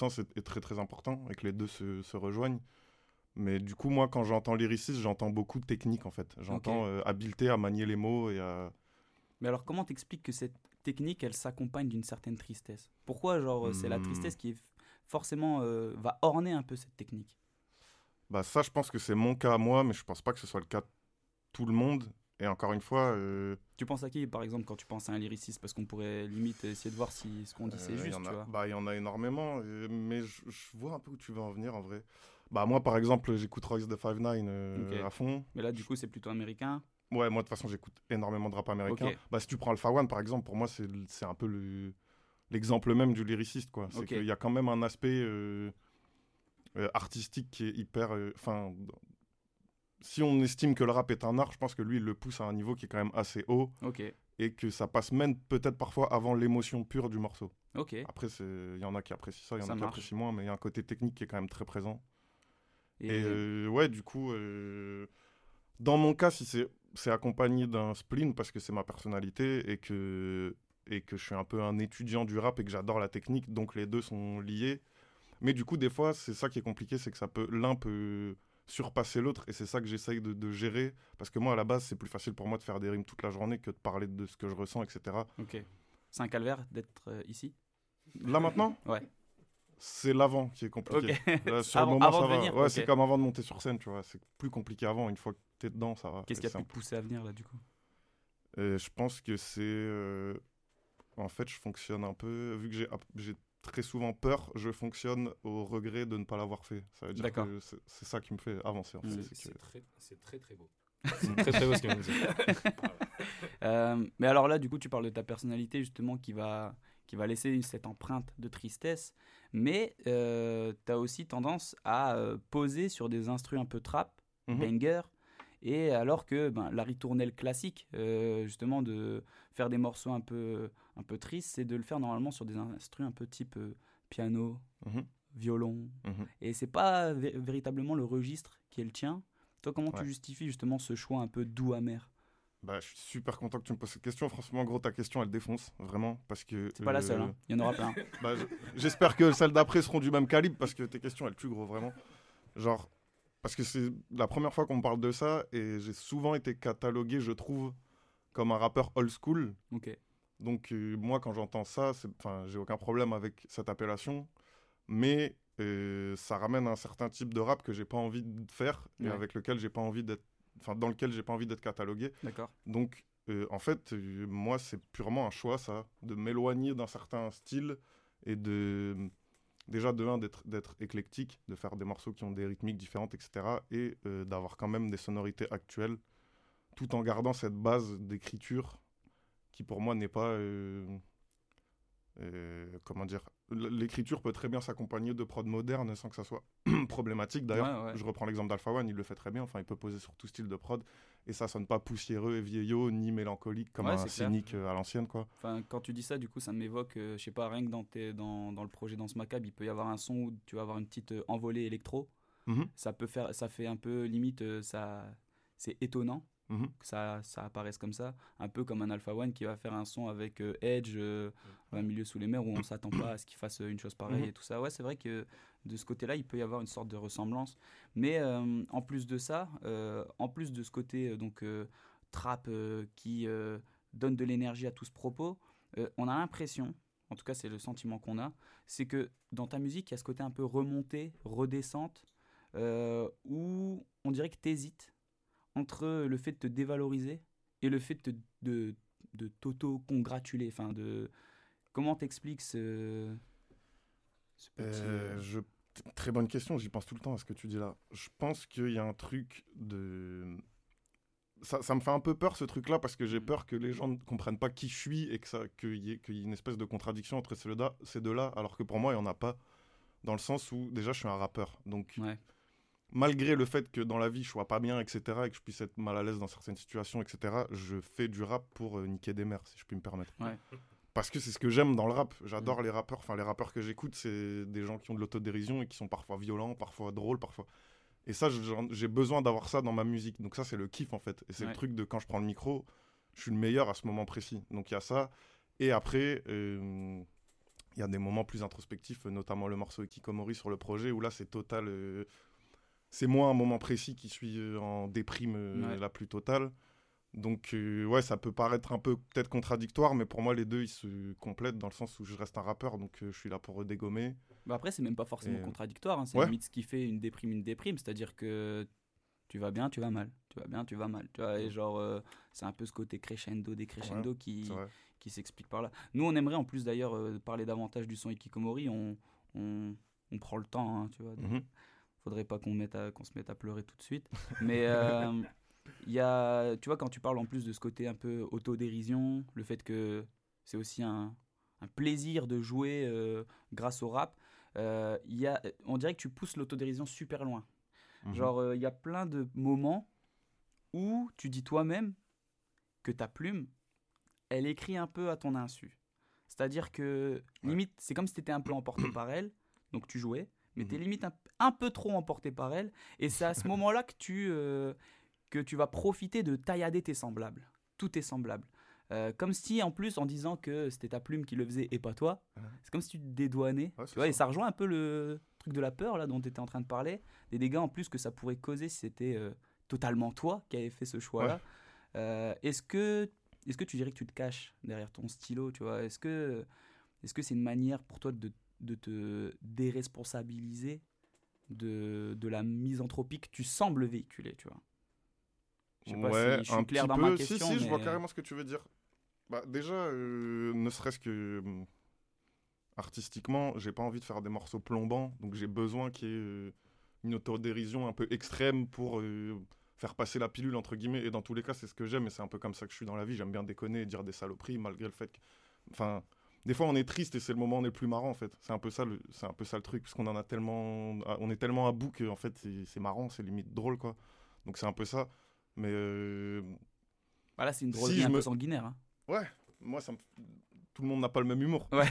sens est très très important et que les deux se rejoignent. Mais du coup, moi, quand j'entends lyriciste, j'entends beaucoup de technique, en fait. J'entends habileté à manier les mots et à... Mais alors, comment t'expliques que cette technique, elle s'accompagne d'une certaine tristesse? Pourquoi, c'est la Hmm. tristesse qui forcément va orner un peu cette technique? Bah ça, je pense que c'est mon cas à moi, mais je pense pas que ce soit le cas de tout le monde. Et encore une fois, Tu penses à qui, par exemple, quand tu penses à un lyriciste? Parce qu'on pourrait limite essayer de voir si ce qu'on dit c'est il y juste, en tu a, vois. bah, il y en a énormément, mais je vois un peu où tu veux en venir, en vrai. Bah moi, par exemple, j'écoute Royce the 5'9" Ok. à fond. Mais là, du coup, c'est plutôt américain. Ouais, moi, de toute façon, j'écoute énormément de rap Ok, américain. Bah, si tu prends Alpha One, par exemple, pour moi, c'est un peu l'exemple même du lyriciste, quoi. C'est ok. qu'il y a quand même un aspect artistique qui est hyper... Enfin, si on estime que le rap est un art, je pense que lui, il le pousse à un niveau qui est quand même assez haut Ok, et que ça passe même peut-être parfois avant l'émotion pure du morceau. ok, Après, il y en a qui apprécient ça, il y en ça a qui marche. apprécient moins, mais il y a un côté technique qui est quand même très présent. Et Et ouais, du coup, dans mon cas, si c'est accompagné d'un spleen parce que c'est ma personnalité et que je suis un peu un étudiant du rap et que j'adore la technique, donc les deux sont liés. Mais du coup, des fois, c'est ça qui est compliqué, c'est que l'un peut surpasser l'autre et c'est ça que j'essaye de gérer parce que moi, à la base, c'est plus facile pour moi de faire des rimes toute la journée que de parler de ce que je ressens, etc. ok. C'est un calvaire d'être ici? Là maintenant, Ouais. c'est l'avant qui est Ok. compliqué. Là, sur le Avant, moment, avant ça de va. venir? Ouais, Ok. c'est comme avant de monter sur scène, tu vois. C'est plus compliqué avant. Une fois que t'es dedans, ça va. Qu'est-ce Et qui a c'est pu te pousser à venir là, du coup? je pense que c'est. En fait, je fonctionne un peu. Vu que j'ai très souvent peur, je fonctionne au regret de ne pas l'avoir fait. Ça veut dire D'accord. que c'est ça qui me fait avancer, en fait. Mm. C'est très très beau. C'est très très beau ce qu'il vient de dire. Voilà. Mais alors là, du coup, tu parles de ta personnalité justement qui va laisser cette empreinte de tristesse, mais tu as aussi tendance à poser sur des instrus un peu trap, Mhm. banger, et alors que la ritournelle classique, justement, de faire des morceaux un peu tristes, c'est de le faire normalement sur des instrus un peu type piano, Mhm. violon, Mhm. et c'est pas véritablement le registre qui est le tien. Toi, comment tu Ouais. justifies justement ce choix un peu doux amer? Bah, je suis super content que tu me poses cette question. Franchement, gros, ta question, elle défonce, vraiment. Parce que. C'est pas la seule, hein. Il y en aura plein. Bah, j'espère que celles d'après seront du même calibre parce que tes questions, elles tuent, gros, vraiment. Genre, parce que c'est la première fois qu'on me parle de ça et j'ai souvent été catalogué, je trouve, comme un rappeur old school. Ok. Donc, moi, quand j'entends ça, j'ai aucun problème avec cette appellation. Mais ça ramène un certain type de rap que j'ai pas envie de faire et Ouais. avec lequel j'ai pas envie d'être. Enfin, dans lequel j'ai pas envie d'être catalogué. D'accord. Donc, en fait, moi, c'est purement un choix, ça, de m'éloigner d'un certain style et déjà, de un, d'être éclectique, de faire des morceaux qui ont des rythmiques différentes, etc. Et d'avoir quand même des sonorités actuelles, tout en gardant cette base d'écriture qui, pour moi, n'est pas. Comment dire, l'écriture peut très bien s'accompagner de prod moderne sans que ça soit problématique. D'ailleurs, Ouais, ouais. je reprends l'exemple d'Alpha One, il le fait très bien. Enfin, il peut poser sur tout style de prod et ça sonne pas poussiéreux et vieillot ni mélancolique comme Ouais, un c'est clair. cynique à l'ancienne, quoi. Enfin, quand tu dis ça, du coup, ça m'évoque, je sais pas, rien que dans le projet Danse Macabre, il peut y avoir un son où tu vas avoir une petite envolée électro. Mhm, Ça fait un peu limite, c'est étonnant mhm, que ça apparaisse comme ça. Un peu comme un Alpha One qui va faire un son avec Edge, un milieu sous les mers où on s'attend pas à ce qu'il fasse une chose pareille mhm. et tout ça. Ouais, c'est vrai que de ce côté-là, il peut y avoir une sorte de ressemblance. Mais en plus de ça, en plus de ce côté trap qui donne de l'énergie à tout ce propos, on a l'impression, en tout cas c'est le sentiment qu'on a, c'est que dans ta musique, il y a ce côté un peu remontée, redescente, où on dirait que tu hésites entre le fait de te dévaloriser et le fait de t'auto-congratuler. Enfin, comment t'expliques ce petit... Euh, je... Très bonne question, j'y pense tout le temps à ce que tu dis là. Je pense qu'il y a un truc de... Ça me fait un peu peur ce truc-là parce que j'ai peur que les gens ne comprennent pas qui je suis et qu'il y ait une espèce de contradiction entre ces deux-là, alors que pour moi, il n'y en a pas. Dans le sens où, déjà, je suis un rappeur. Donc, Ouais, malgré le fait que dans la vie, je sois pas bien, etc., et que je puisse être mal à l'aise dans certaines situations, etc., je fais du rap pour niquer des mères, si je puis me permettre. ouais, Parce que c'est ce que j'aime dans le rap. J'adore les rappeurs. Enfin, les rappeurs que j'écoute, c'est des gens qui ont de l'autodérision et qui sont parfois violents, parfois drôles, parfois... Et ça, j'ai besoin d'avoir ça dans ma musique. Donc ça, c'est le kiff, en fait. Et c'est le ouais. truc de quand je prends le micro, je suis le meilleur à ce moment précis. Donc il y a ça. Et après, Il y a des moments plus introspectifs, notamment le morceau Ikikomori sur le projet, où là, c'est total. C'est moi un moment précis qui suis en déprime la plus totale. Donc, ouais, ça peut paraître un peu peut-être contradictoire, mais pour moi, les deux, ils se complètent dans le sens où je reste un rappeur, donc je suis là pour dégommer. Bah après, c'est même pas forcément contradictoire, hein. C'est ouais. limite ce qui fait une déprime. C'est-à-dire que tu vas bien, tu vas mal. Tu vas bien, tu vas mal. Tu vois, et genre, c'est un peu ce côté crescendo, décrescendo qui s'explique par là. Nous, on aimerait en plus d'ailleurs parler davantage du son Ikikomori. On prend le temps, hein, tu vois. Donc, faudrait pas qu'on se mette à pleurer tout de suite. Mais il y a, tu vois, quand tu parles en plus de ce côté un peu autodérision, le fait que c'est aussi un plaisir de jouer grâce au rap, on dirait que tu pousses l'autodérision super loin. Genre, il y a plein de moments où tu dis toi-même que ta plume, elle écrit un peu à ton insu. C'est-à-dire que, limite, c'est comme si tu étais un peu emporté par elle, donc tu jouais, mais tu es limite un peu trop emporté par elle, et c'est à ce moment-là que tu vas profiter de taillader tes semblables, tous tes semblables. Comme si, en plus, en disant que c'était ta plume qui le faisait et pas toi, c'est comme si tu te dédouanais. Tu vois, et ça rejoint un peu le truc de la peur là, dont tu étais en train de parler, des dégâts en plus que ça pourrait causer si c'était totalement toi qui avais fait ce choix-là. Est-ce que tu dirais que tu te caches derrière ton stylo, tu vois ? Est-ce que c'est une manière pour toi de te déresponsabiliser de la misanthropie que tu sembles véhiculer, tu vois ? Je sais pas si je suis clair dans ma question. Si, je vois carrément ce que tu veux dire. Bah, déjà, ne serait-ce que artistiquement, j'ai pas envie de faire des morceaux plombants, donc j'ai besoin qu'il y ait une autodérision un peu extrême pour faire passer la pilule, entre guillemets. Et dans tous les cas, c'est ce que j'aime, et c'est un peu comme ça que je suis dans la vie. J'aime bien déconner et dire des saloperies, malgré le fait que... Enfin, des fois, on est triste et c'est le moment où on est le plus marrant, en fait. C'est un peu ça le truc, parce qu'on en a tellement... On est tellement à bout que, en fait, c'est marrant, c'est limite drôle, quoi. Donc c'est un peu ça. Mais voilà, c'est une drôlerie un peu sanguinaire. Hein. Ouais, moi, tout le monde n'a pas le même humour. Ouais.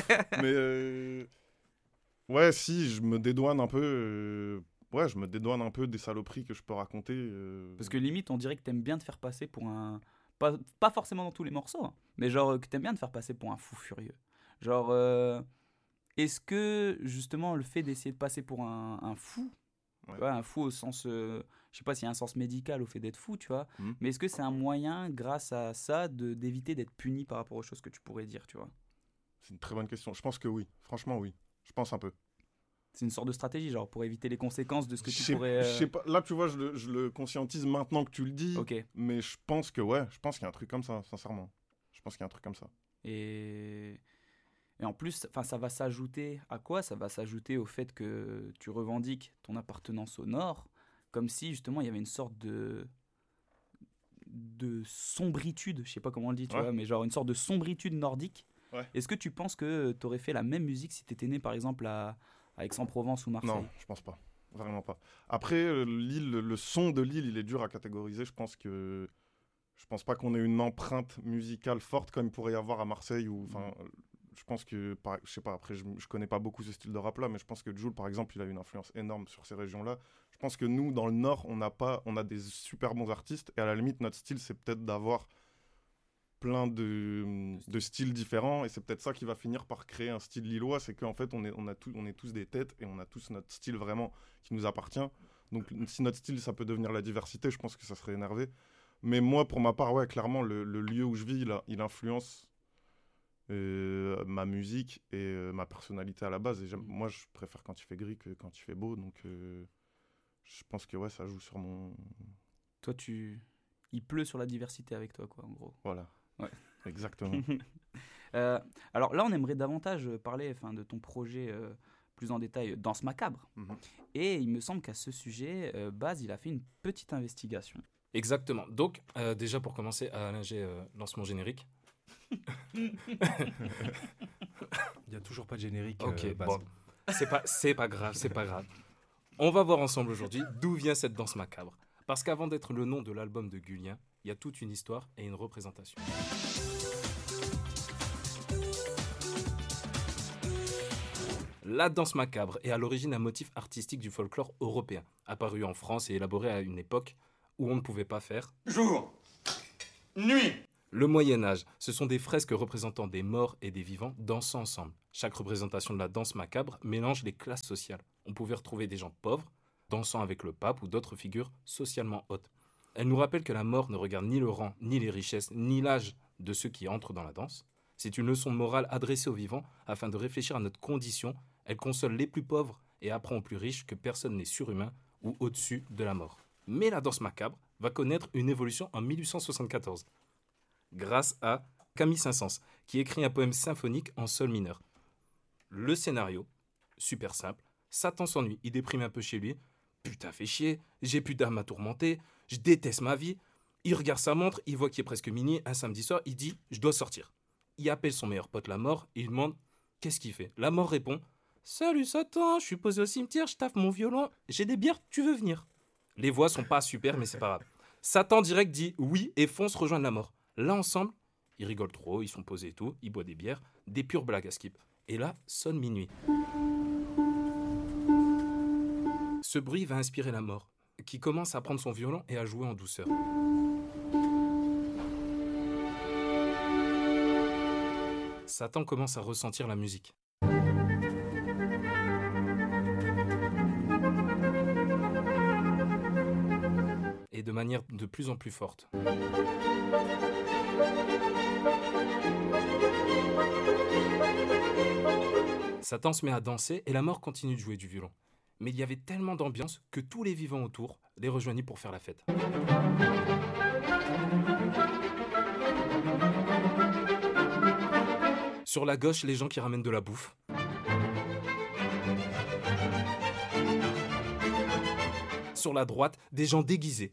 Mais ouais, si, je me dédouane un peu. Ouais, je me dédouane un peu des saloperies que je peux raconter. Parce que limite, on dirait que t'aimes bien te faire passer pour un... Pas forcément dans tous les morceaux, hein, mais genre que t'aimes bien te faire passer pour un fou furieux. Genre, est-ce que, justement, le fait d'essayer de passer pour un fou, tu vois, un fou au sens... je sais pas s'il y a un sens médical au fait d'être fou, tu vois, mais est-ce que c'est un moyen, grâce à ça, d'éviter d'être puni par rapport aux choses que tu pourrais dire, tu vois ? C'est une très bonne question. Je pense que oui. Franchement, oui. Je pense un peu. C'est une sorte de stratégie, genre, pour éviter les conséquences de ce que tu pourrais... Je sais pas. Là, tu vois, je le conscientise maintenant que tu le dis. Okay. Mais je pense que, ouais, je pense qu'il y a un truc comme ça, sincèrement. Je pense qu'il y a un truc comme ça. Et en plus, ça va s'ajouter à quoi ? Ça va s'ajouter au fait que tu revendiques ton appartenance au Nord, comme si, justement, il y avait une sorte de sombritude, je sais pas comment on le dit, tu vois, mais genre une sorte de sombritude nordique. Ouais. Est-ce que tu penses que tu aurais fait la même musique si tu étais né, par exemple, à Aix-en-Provence ou Marseille ? Non, je pense pas. Vraiment pas. Après, le son de Lille, il est dur à catégoriser. Je pense pas qu'on ait une empreinte musicale forte comme il pourrait y avoir à Marseille. Je pense que, je sais pas, après, je connais pas beaucoup ce style de rap-là, mais je pense que Jul, par exemple, il a une influence énorme sur ces régions-là. Je pense que nous, dans le Nord, on a des super bons artistes, et à la limite, notre style, c'est peut-être d'avoir plein de styles différents, et c'est peut-être ça qui va finir par créer un style lillois, c'est qu'en fait, on est tous des têtes, et on a tous notre style vraiment qui nous appartient. Donc, si notre style, ça peut devenir la diversité, je pense que ça serait énervé. Mais moi, pour ma part, ouais, clairement, le lieu où je vis, il influence ma musique et ma personnalité à la base. Et moi, je préfère quand il fait gris que quand il fait beau. Donc, je pense que ouais, ça joue sur mon... Toi, il pleut sur la diversité avec toi, quoi, en gros. Voilà. Ouais. Exactement. Alors là, on aimerait davantage parler de ton projet plus en détail, Danse Macabre. Et il me semble qu'à ce sujet, Baz, il a fait une petite investigation. Exactement. Donc, déjà pour commencer, Alain G lance mon générique. Il n'y a toujours pas de générique. Ok, bon. C'est pas grave. On va voir ensemble aujourd'hui d'où vient cette danse macabre. Parce qu'avant d'être le nom de l'album de Gullien, il y a toute une histoire et une représentation. La danse macabre est à l'origine un motif artistique du folklore européen, apparu en France et élaboré à une époque où on ne pouvait pas faire jour, nuit. Le Moyen-Âge, ce sont des fresques représentant des morts et des vivants dansant ensemble. Chaque représentation de la danse macabre mélange les classes sociales. On pouvait retrouver des gens pauvres, dansant avec le pape ou d'autres figures socialement hautes. Elle nous rappelle que la mort ne regarde ni le rang, ni les richesses, ni l'âge de ceux qui entrent dans la danse. C'est une leçon de morale adressée aux vivants afin de réfléchir à notre condition. Elle console les plus pauvres et apprend aux plus riches que personne n'est surhumain ou au-dessus de la mort. Mais la danse macabre va connaître une évolution en 1874, grâce à Camille Saint-Saëns, qui écrit un poème symphonique en sol mineur. Le scénario, super simple, Satan s'ennuie, il déprime un peu chez lui. Putain, fait chier, j'ai plus d'âme à tourmenter, je déteste ma vie. Il regarde sa montre, il voit qu'il est presque minuit, un samedi soir, il dit « je dois sortir ». Il appelle son meilleur pote la mort, et il demande « qu'est-ce qu'il fait ?» La mort répond « salut Satan, je suis posé au cimetière, je taffe mon violon, j'ai des bières, tu veux venir ?» Les voix sont pas super, mais c'est pas grave. Satan direct dit oui et fonce rejoindre la mort. Là ensemble, ils rigolent trop, ils sont posés et tout, ils boivent des bières, des pures blagues à skip. Et là, sonne minuit. Ce bruit va inspirer la mort, qui commence à prendre son violon et à jouer en douceur. Satan commence à ressentir la musique. Et de manière de plus en plus forte. Satan se met à danser et la mort continue de jouer du violon. Mais il y avait tellement d'ambiance que tous les vivants autour les rejoignirent pour faire la fête. Sur la gauche, les gens qui ramènent de la bouffe. Sur la droite, des gens déguisés.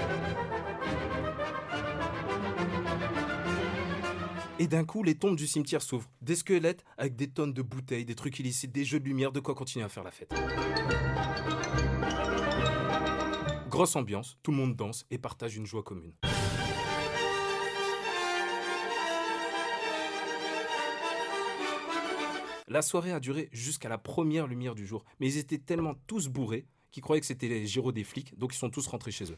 Et d'un coup, les tombes du cimetière s'ouvrent. Des squelettes avec des tonnes de bouteilles, des trucs illicites, des jeux de lumière, de quoi continuer à faire la fête. Grosse ambiance, tout le monde danse et partage une joie commune. La soirée a duré jusqu'à la première lumière du jour, mais ils étaient tellement tous bourrés qu'ils croyaient que c'était les gyros des flics, donc ils sont tous rentrés chez eux.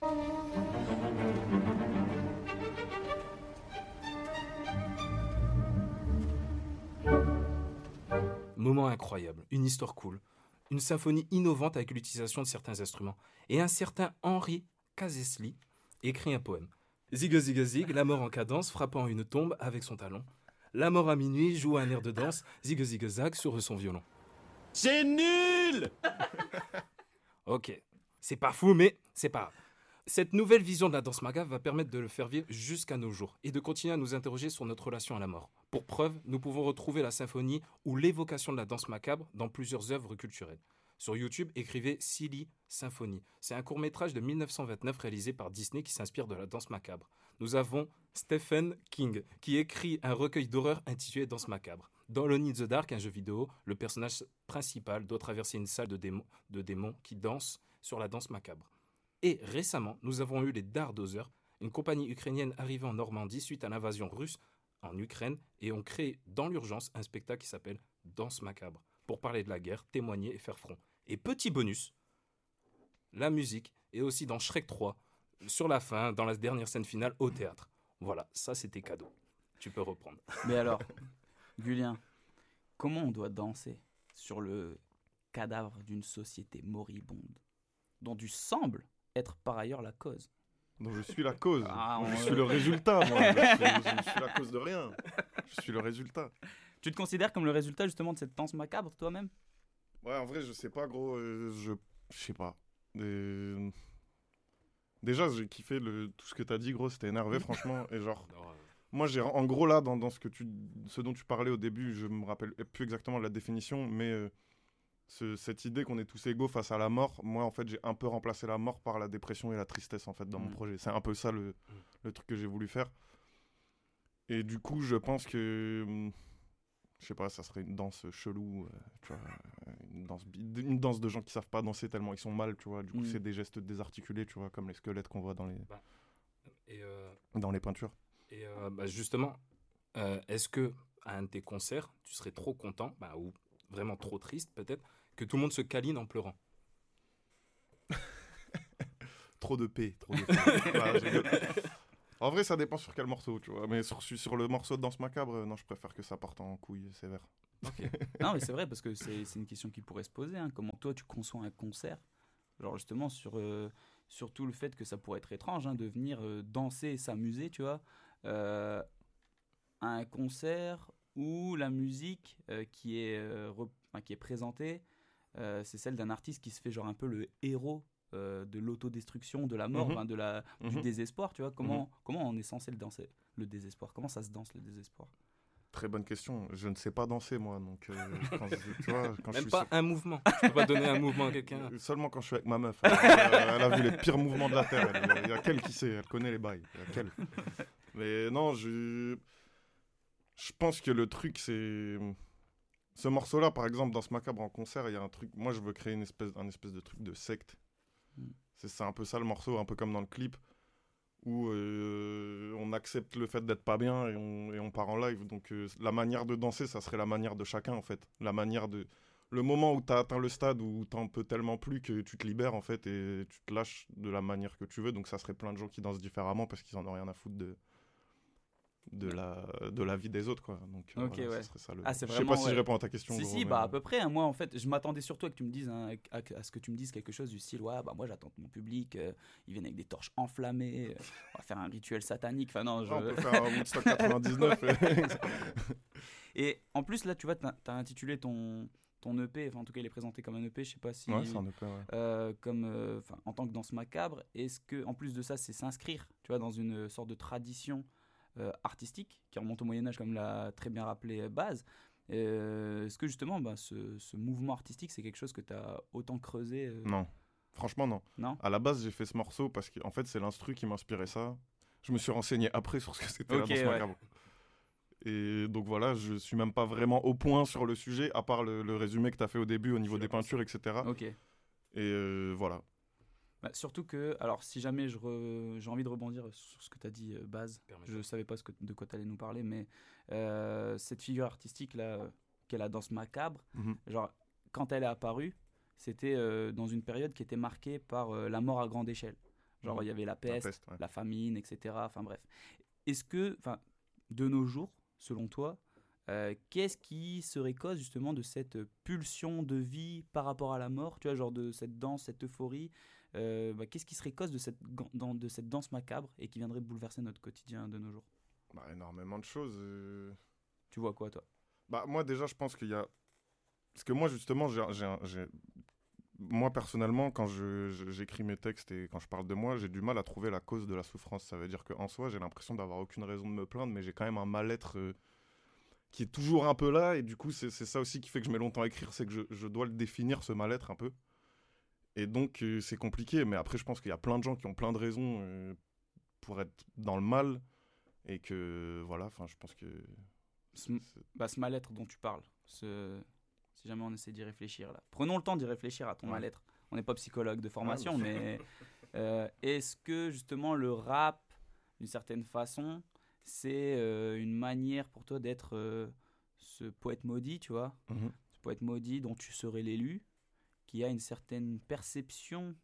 Moment incroyable, une histoire cool, une symphonie innovante avec l'utilisation de certains instruments. Et un certain Henri Casesli écrit un poème. Zig zig zig, la mort en cadence, frappant une tombe avec son talon. La mort à minuit joue un air de danse, zig zig zag sur son violon. C'est nul. Ok, c'est pas fou, mais c'est pas grave. Cette nouvelle vision de la danse macabre va permettre de le faire vivre jusqu'à nos jours et de continuer à nous interroger sur notre relation à la mort. Pour preuve, nous pouvons retrouver la symphonie ou l'évocation de la danse macabre dans plusieurs œuvres culturelles. Sur YouTube, écrivez Silly Symphony. C'est un court-métrage de 1929 réalisé par Disney qui s'inspire de la danse macabre. Nous avons Stephen King qui écrit un recueil d'horreur intitulé Danse macabre. Dans Alone in the Dark, un jeu vidéo, le personnage principal doit traverser une salle de démons qui dansent sur la danse macabre. Et récemment, nous avons eu les Dardozer, une compagnie ukrainienne arrivée en Normandie suite à l'invasion russe en Ukraine et ont créé dans l'urgence un spectacle qui s'appelle Danse macabre pour parler de la guerre, témoigner et faire front. Et petit bonus, la musique est aussi dans Shrek 3, sur la fin, dans la dernière scène finale au théâtre. Voilà, ça c'était cadeau. Tu peux reprendre. Mais alors, Julien, comment on doit danser sur le cadavre d'une société moribonde dont tu sembles être par ailleurs la cause? Donc je suis la cause. Ah, Je suis le résultat, moi. Je suis la cause de rien. Je suis le résultat. Tu te considères comme le résultat justement de cette danse macabre toi-même? Ouais, en vrai, je sais pas, gros. Je sais pas. Déjà, j'ai kiffé tout ce que t'as dit, gros. C'était énervé, franchement. Et genre, moi, en gros, là, dans ce dont tu parlais au début, je me rappelle plus exactement la définition, mais cette idée qu'on est tous égaux face à la mort, moi, en fait, j'ai un peu remplacé la mort par la dépression et la tristesse, en fait, dans mon projet. C'est un peu ça le truc que j'ai voulu faire. Et du coup, je pense que, je sais pas, ça serait une danse chelou, tu vois, une danse de gens qui savent pas danser tellement ils sont mal, tu vois. Du coup, c'est des gestes désarticulés, tu vois, comme les squelettes qu'on voit dans les peintures. Et justement, est-ce que à un de tes concerts, tu serais trop content, ou vraiment trop triste peut-être, que tout le monde se câline en pleurant? Trop de paix. Voilà, En vrai, ça dépend sur quel morceau, tu vois. Mais sur le morceau de Danse Macabre, non, je préfère que ça parte en couille sévère. Non, mais c'est vrai, parce que c'est une question qui pourrait se poser. Hein. Comment toi, tu conçois un concert? Genre, justement, sur tout le fait que ça pourrait être étrange de venir danser et s'amuser, tu vois, à un concert où la musique qui est présentée, c'est celle d'un artiste qui se fait genre un peu le héros de l'autodestruction, de la mort, Mhm. du Mhm. désespoir, tu vois. Comment on est censé le danser, le désespoir? Comment ça se danse, le désespoir? Très bonne question. Je ne sais pas danser, moi. Donc, tu vois, quand je Même suis pas un mouvement. Tu peux pas donner un mouvement à quelqu'un. seulement quand je suis avec ma meuf. Elle a vu les pires mouvements de la Terre. Il y a qu'elle qui sait. Elle connaît les bails. Il y a qu'elle. Mais non, je pense que le truc, c'est... Ce morceau-là, par exemple, dans ce Macabre en concert, il y a un truc... Moi, je veux créer un espèce de truc de secte. Mm. C'est un peu ça, le morceau, un peu comme dans le clip, où on accepte le fait d'être pas bien et on part en live. Donc, la manière de danser, ça serait la manière de chacun, en fait. La manière de... Le moment où tu as atteint le stade où t'en peux tellement plus que tu te libères, en fait, et tu te lâches de la manière que tu veux. Donc, ça serait plein de gens qui dansent différemment parce qu'ils en ont rien à foutre de la vie des autres, quoi. Donc Ok, voilà, ouais. ça serait ça le... Ah, c'est Je sais vraiment, pas si ouais. je réponds à ta question. Si, gros, si, mais- bah à peu près. Hein. Moi, en fait, je m'attendais surtout à que tu me dises, à ce que tu me dises quelque chose du style, ouais, bah moi j'attends que mon public, ils viennent avec des torches enflammées, on va faire un rituel satanique. Enfin non, Ah, on peut faire un Woodstock 99. Et en plus, là, tu vois, t'as intitulé ton EP, enfin en tout cas, il est présenté comme un EP, je sais pas si. Ouais, c'est un EP, ouais. En tant que danse macabre, est-ce que, en plus de ça, c'est s'inscrire, tu vois, dans une sorte de tradition artistique qui remonte au Moyen-Âge, comme l'a très bien rappelé Baz. Est-ce que justement, bah, ce mouvement artistique, c'est quelque chose que tu as autant creusé Non, franchement, non. Non. À la base, j'ai fait ce morceau parce qu'en fait, c'est l'instru qui m'inspirait ça. Je me suis renseigné après sur ce que c'était Ok, la danse ouais. macabre. Et donc voilà, je suis même pas vraiment au point sur le sujet, à part le résumé que tu as fait au début au niveau des peintures, etc. Ok. Et voilà. Bah, surtout que, alors si jamais j'ai envie de rebondir sur ce que tu as dit, Baz, je savais pas de quoi tu allais nous parler, mais cette figure artistique là, qu'est la danse macabre, Mhm. genre quand elle est apparue, c'était dans une période qui était marquée par la mort à grande échelle. Genre il y avait la peste, ouais. la famine, etc. Enfin bref. Est-ce que, enfin, de nos jours, selon toi, qu'est-ce qui serait cause justement de cette pulsion de vie par rapport à la mort, tu vois, genre de cette danse, cette euphorie, qu'est-ce qui serait cause de cette danse macabre et qui viendrait bouleverser notre quotidien de nos jours? Bah, énormément de choses. Tu vois quoi, toi? Bah, moi, déjà, je pense qu'il y a... Parce que moi, justement, moi, personnellement, quand j'écris mes textes et quand je parle de moi, j'ai du mal à trouver la cause de la souffrance. Ça veut dire qu'en soi, j'ai l'impression d'avoir aucune raison de me plaindre, mais j'ai quand même un mal-être qui est toujours un peu là. Et du coup, c'est ça aussi qui fait que je mets longtemps à écrire, c'est que je dois le définir, ce mal-être, un peu. Et donc, c'est compliqué. Mais après, je pense qu'il y a plein de gens qui ont plein de raisons pour être dans le mal. Et que, voilà, enfin, je pense que... Ce mal-être dont tu parles, si jamais on essaie d'y réfléchir là. Prenons le temps d'y réfléchir à ton mal-être. On n'est pas psychologue de formation, mais est-ce que justement le rap, d'une certaine façon, c'est une manière pour toi d'être ce poète maudit, tu vois, ce poète maudit dont tu serais l'élu, qui a une certaine perception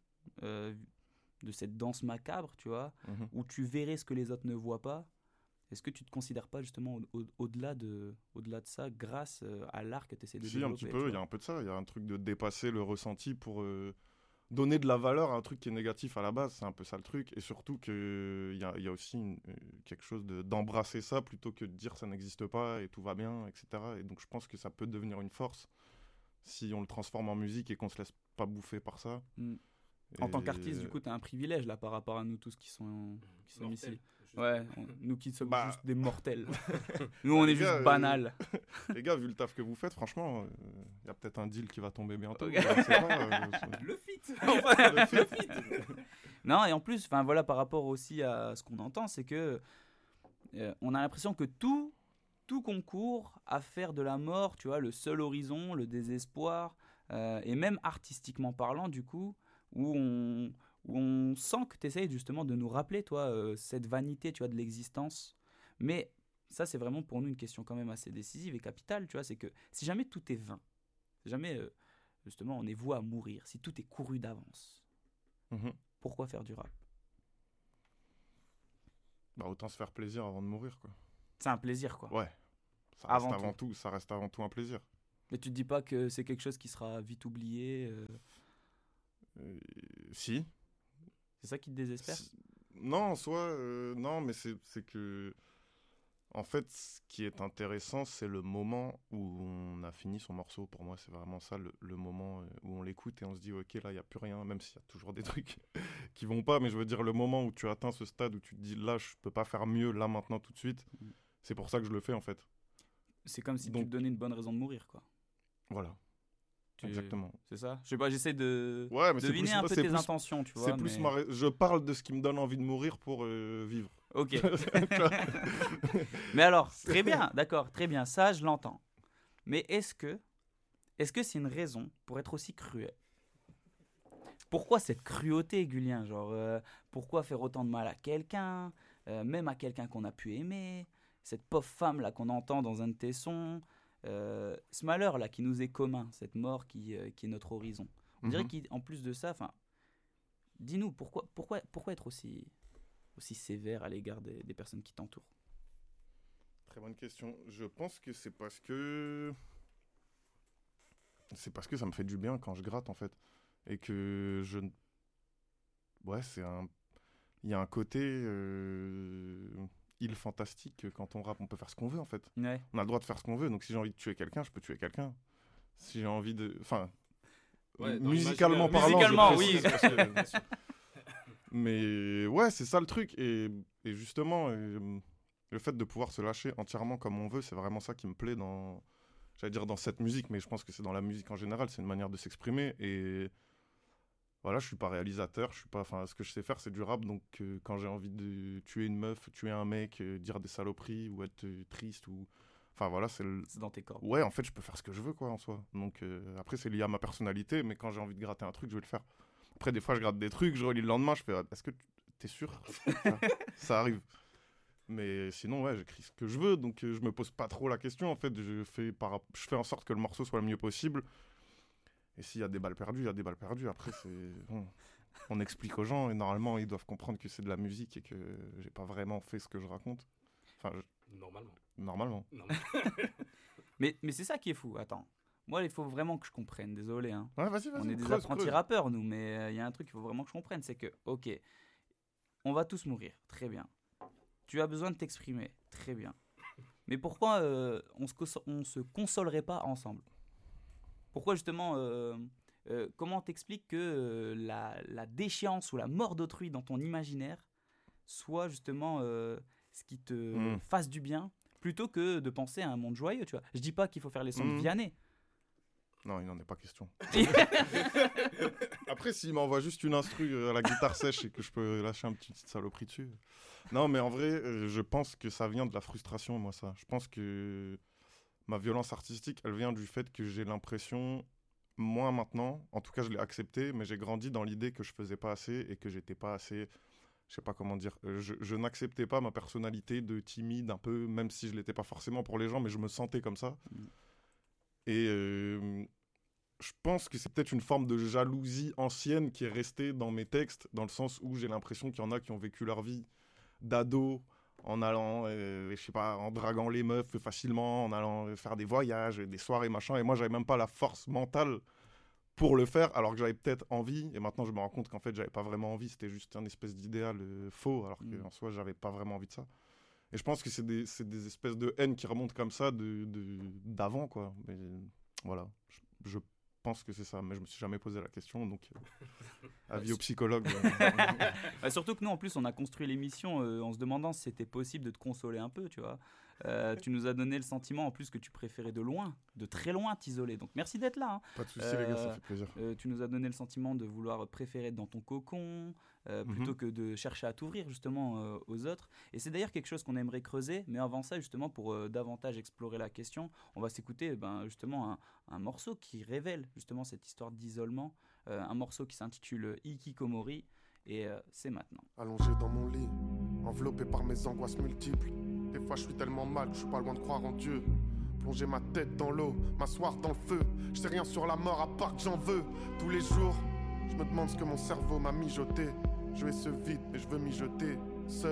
de cette danse macabre, tu vois, où tu verrais ce que les autres ne voient pas. Est-ce que tu te considères pas justement au-delà de ça grâce à l'art que tu essaies de développer? Si, un petit peu, il y a un peu de ça. Il y a un truc de dépasser le ressenti pour donner de la valeur à un truc qui est négatif à la base. C'est un peu ça le truc. Et surtout qu'il y a aussi quelque chose d'embrasser ça plutôt que de dire ça n'existe pas et tout va bien, etc. Et donc je pense que ça peut devenir une force si on le transforme en musique et qu'on se laisse pas bouffer par ça. En tant qu'artiste, du coup, tu as un privilège là par rapport à nous tous qui sommes ici. Ouais, nous qui sommes juste des mortels. Nous, on est juste banal. Les gars, vu le taf que vous faites, franchement, il y a peut-être un deal qui va tomber bientôt. Okay. Je sais pas, le feat. Le feat. Non, et en plus, voilà, par rapport aussi à ce qu'on entend, c'est que on a l'impression que tout concourt à faire de la mort, tu vois, le seul horizon, le désespoir, et même artistiquement parlant, du coup, où on sent que tu essayes justement de nous rappeler, toi, cette vanité, tu vois, de l'existence. Mais ça, c'est vraiment pour nous une question quand même assez décisive et capitale, tu vois, c'est que si jamais tout est vain, si jamais, justement, on est voué à mourir, si tout est couru d'avance, pourquoi faire du rap? Bah, autant se faire plaisir avant de mourir, quoi. C'est un plaisir, quoi. Ouais. Ça reste avant tout un plaisir. Mais tu te dis pas que c'est quelque chose qui sera vite oublié Si. C'est ça qui te désespère? Non, non, mais c'est que... En fait, ce qui est intéressant, c'est le moment où on a fini son morceau. Pour moi, c'est vraiment ça, le moment où on l'écoute et on se dit, ok, là, il n'y a plus rien, même s'il y a toujours des trucs qui vont pas. Mais je veux dire, le moment où tu atteins ce stade où tu te dis, là, je peux pas faire mieux, là, maintenant, tout de suite, c'est pour ça que je le fais, en fait. C'est comme si tu te donnais une bonne raison de mourir, quoi. Voilà. Exactement. C'est ça? Je sais pas, j'essaie de mais deviner un peu tes intentions, tu vois. C'est plus je parle de ce qui me donne envie de mourir pour vivre. Ok. Mais alors, très bien, d'accord, très bien, ça je l'entends. Mais est-ce que c'est une raison pour être aussi cruel? Pourquoi cette cruauté, Gulien? Genre, pourquoi faire autant de mal à quelqu'un, même à quelqu'un qu'on a pu aimer? Cette pauvre femme là qu'on entend dans un de tes sons, ce malheur là qui nous est commun, cette mort qui est notre horizon. On dirait qu'en plus de ça, enfin, dis-nous pourquoi être aussi sévère à l'égard des personnes qui t'entourent? Très bonne question. Je pense que c'est parce que ça me fait du bien quand je gratte, en fait, et que il y a un côté île fantastique. Quand on rappe, on peut faire ce qu'on veut, en fait. Ouais. On a le droit de faire ce qu'on veut. Donc si j'ai envie de tuer quelqu'un, je peux tuer quelqu'un. Si j'ai envie de, enfin, musicalement parlant, oui. Mais ouais, c'est ça le truc. Et justement, le fait de pouvoir se lâcher entièrement comme on veut, c'est vraiment ça qui me plaît dans cette musique. Mais je pense que c'est dans la musique en général. C'est une manière de s'exprimer. Et voilà, je suis pas réalisateur. Ce que je sais faire, c'est du rap. Donc quand j'ai envie de tuer une meuf, tuer un mec, dire des saloperies ou être triste ou... Enfin voilà, c'est dans tes cordes. Ouais, en fait, je peux faire ce que je veux, quoi, en soi. Donc après, c'est lié à ma personnalité. Mais quand j'ai envie de gratter un truc, je vais le faire. Après, des fois, je gratte des trucs, je relis le lendemain, je fais « Est-ce que t'es sûr ?» Ça arrive. Mais sinon, ouais, j'écris ce que je veux, donc je me pose pas trop la question. En fait, je fais en sorte que le morceau soit le mieux possible. Et s'il y a des balles perdues, il y a des balles perdues. Après, on explique aux gens, et normalement, ils doivent comprendre que c'est de la musique et que j'ai pas vraiment fait ce que je raconte. Enfin, Normalement. mais c'est ça qui est fou, attends. Moi, il faut vraiment que je comprenne, désolé. Hein. Ouais, vas-y, on est des apprentis rappeurs, nous, mais il y a un truc qu'il faut vraiment que je comprenne, c'est que, ok, on va tous mourir, très bien. Tu as besoin de t'exprimer, très bien. Mais pourquoi on se consolerait pas ensemble? Pourquoi justement, comment t'expliques que la déchéance ou la mort d'autrui dans ton imaginaire soit justement ce qui te fasse du bien, plutôt que de penser à un monde joyeux, tu vois? Je dis pas qu'il faut faire les sons de Vianney. Non, il n'en est pas question. Après, s'il m'envoie juste une instru à la guitare sèche et que je peux lâcher un petit saloperie dessus. Non, mais en vrai, je pense que ça vient de la frustration, moi, ça. Je pense que ma violence artistique, elle vient du fait que j'ai l'impression, moins maintenant, en tout cas, je l'ai accepté, mais j'ai grandi dans l'idée que je faisais pas assez et que j'étais pas assez... Je sais pas comment dire. Je n'acceptais pas ma personnalité de timide, un peu, même si je l'étais pas forcément pour les gens, mais je me sentais comme ça. Et je pense que c'est peut-être une forme de jalousie ancienne qui est restée dans mes textes, dans le sens où j'ai l'impression qu'il y en a qui ont vécu leur vie d'ado en allant, je sais pas, en draguant les meufs facilement, en allant faire des voyages, des soirées, machin. Et moi, j'avais même pas la force mentale pour le faire, alors que j'avais peut-être envie. Et maintenant, je me rends compte qu'en fait, j'avais pas vraiment envie. C'était juste un espèce d'idéal faux, alors qu'en soi, j'avais pas vraiment envie de ça. Et je pense que c'est des espèces de haine qui remontent comme ça d'avant, quoi. Mais voilà, je pense que c'est ça, mais je me suis jamais posé la question, donc avis au psychologue. Surtout que nous, en plus, on a construit l'émission en se demandant si c'était possible de te consoler un peu, tu vois. Tu nous as donné le sentiment, en plus, que tu préférais de très loin t'isoler. Donc merci d'être là. Hein. Pas de souci, les gars, ça fait plaisir. Tu nous as donné le sentiment de vouloir préférer être dans ton cocon, plutôt que de chercher à t'ouvrir justement aux autres. Et c'est d'ailleurs quelque chose qu'on aimerait creuser, mais avant ça, justement, pour davantage explorer la question, on va s'écouter justement un morceau qui révèle justement cette histoire d'isolement, un morceau qui s'intitule Hikikomori, et c'est maintenant. Allongé dans mon lit, enveloppé par mes angoisses multiples. Des fois je suis tellement mal que je suis pas loin de croire en Dieu. Plonger ma tête dans l'eau, m'asseoir dans le feu. Je sais rien sur la mort à part que j'en veux. Tous les jours, je me demande ce que mon cerveau m'a mijoté. Je vais ce vide et je veux m'y jeter. Seul,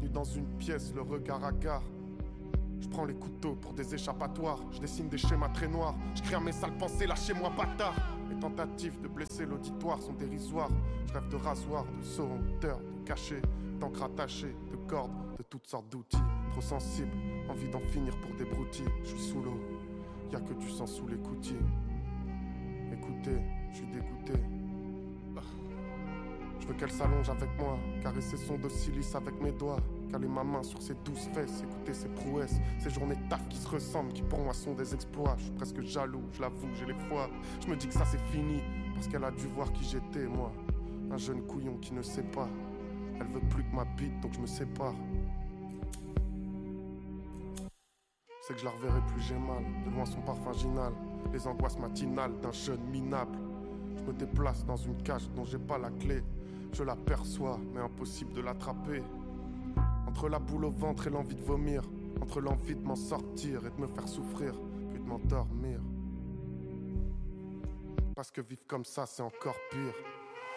bienvenue dans une pièce, le regard hagard. Je prends les couteaux pour des échappatoires, je dessine des schémas très noirs, je crie à mes sales pensées, lâchez-moi bâtard. Les tentatives de blesser l'auditoire sont dérisoires. Je rêve de rasoir, de saut en hauteur, de cachet, d'encre attachée, de cordes, de toutes sortes d'outils. Trop sensible, envie d'en finir pour des broutilles. Je suis sous l'eau, y'a que du sang sous les coutilles. Écoutez, je suis dégoûté. Je veux qu'elle s'allonge avec moi, caresser son dos si lisse avec mes doigts, caler ma main sur ses douces fesses, écouter ses prouesses, ces journées de taf qui se ressemblent, qui pour moi sont des exploits. Je suis presque jaloux, je l'avoue, j'ai les fois. Je me dis que ça c'est fini, parce qu'elle a dû voir qui j'étais, moi. Un jeune couillon qui ne sait pas. Elle veut plus que ma bite, donc je me sépare. C'est que je la reverrai plus, j'ai mal. De loin son parfum ginal, les angoisses matinales d'un jeune minable. Je me déplace dans une cage dont j'ai pas la clé. Je l'aperçois, mais impossible de l'attraper. Entre la boule au ventre et l'envie de vomir, entre l'envie de m'en sortir et de me faire souffrir, puis de m'endormir. Parce que vivre comme ça, c'est encore pire.